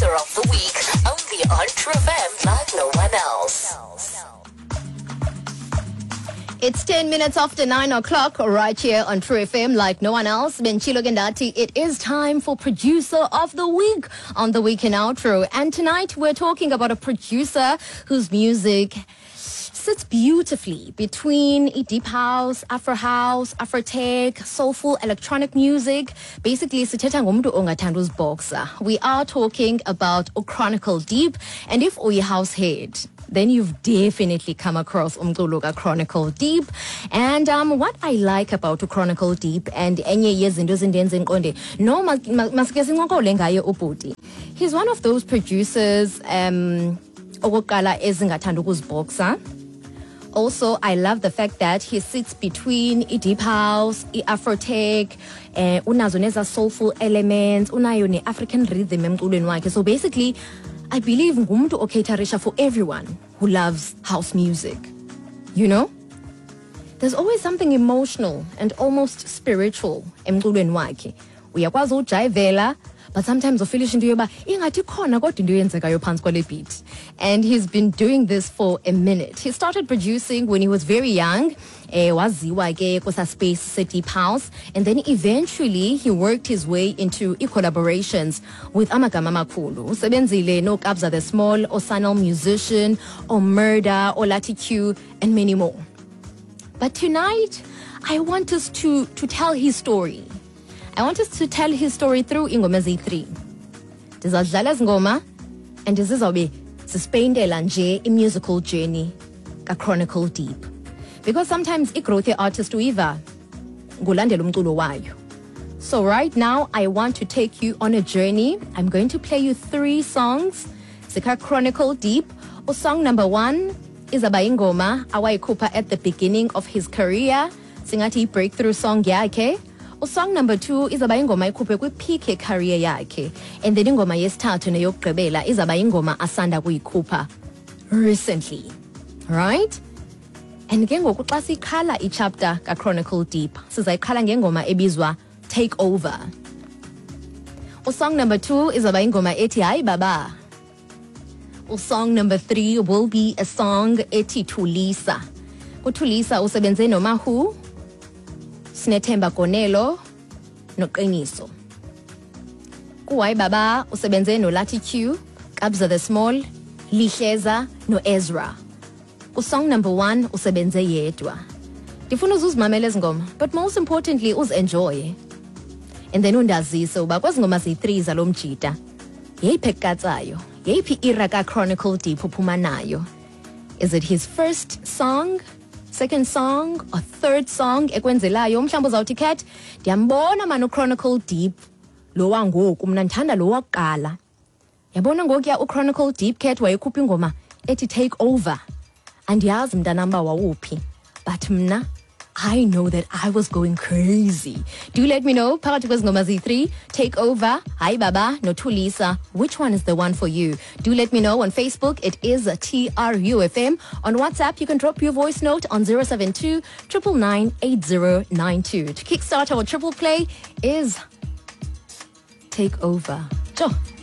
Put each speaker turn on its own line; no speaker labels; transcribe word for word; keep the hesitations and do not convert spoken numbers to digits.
producer of the week, only on True F M like no one else.
It's ten minutes after nine o'clock right here on True F M like no one else. Benchilo Gendati, it is time for producer of the week on the Week in Outro. And tonight we're talking about a producer whose music sits beautifully between deep house, Afro house, Afro tech, soulful electronic music. Basically, sithetha ngomuntu ongathanda uzibhoxa. We are talking about Chronicle Deep, and if uyi house head, then you've definitely come across umculo Chronicle Deep. And um, what I like about Chronicle Deep and enye yezinto ezindenza inqonde no masike sincokole ngaye ubhuti. He's one of those producers um okokuqala ezingathanda ukuzibhoxa. Also, I love the fact that he sits between i deep house, i Afro tech, uh, unazo neza soulful elements, unayo ne African rhythm emculweni wakhe. So basically, I believe ngumuntu oketarisha for everyone who loves house music. You know? There's always something emotional and almost spiritual emculweni wakhe. Uyakwazi ujayivela, but sometimes ufilish into yoba ingathi khona kodwa into yenzekayo phansi kwale beat. And he's been doing this for a minute. He started producing when he was very young. Eh, waziwa ke kusa space se deep house, and then eventually he worked his way into collaborations with amagama amakhulu. Usebenzile no Kabza the Small, Osanal Musician, or Murder, or Lati Q, and many more. But tonight, I want us to to tell his story. I want us to tell his story through Ingoma Z three. Ndizadlala zingoma, and ndizizobe sispeyindela nje a musical journey ka Chronicle Deep. Because sometimes igrowth artist uiva ngulandela umculo wayo. So right now I want to take you on a journey. I'm going to play you three songs. Sika Chronicle Deep. O song number one is abayingoma awayikhupha at the beginning of his career. Singathi breakthrough song yakhe. O song number two is abayingoma ikhuphe kwi peak career yakhe. And then ingoma yesithathu neyokugqibela is abayingoma asanda kuyikhupha recently. Right? And ke ngoku xa sikhala i-chapter ka-Chronicle Deep, sizayikhala ngengoma ebizwa Take Over. O song number two is abayingoma ethi Hayi Baba. O song number three will be a song ethi Thulisa. KuThulisa usebenze noMahu, Sinethemba Konelo, noQiniso. Ku-Hayi Baba usebenze noLati Q, Kabza the Small, Lihleza, no-Ezra. Song number one usebenze yedwa. Ndifuna uzuzimamela ezingoma, but most importantly uzenjoy. And then undazise uba kwezi ngoma zi-three zalo mjita yeyiphi ekukatsayo, yeyiphi era ka-Chronicle Deep uphuma nayo. Is it his first song, second song, or third song ekwenzelayo? Mhlawumbe uzawuthi Kat, ndiyambona mani uChronicle Deep lo wangoku, mna ndithanda lo wakuqala. Yabona ngokuya uChronicle Deep Kat wayekhupha ingoma ethi Take Over. And yazi mntanamba wawuphi. But mna, I know that I was going crazy. Do let me know, phakathi kwezingoma zi-three, Take Over, Hayi Baba, no Thulisa. Which one is the one for you? Do let me know on Facebook. It is T R U F M. On WhatsApp, you can drop your voice note on zero seven two, nine nine nine, eight zero nine two. To kickstart our triple play is Take Over. Sure.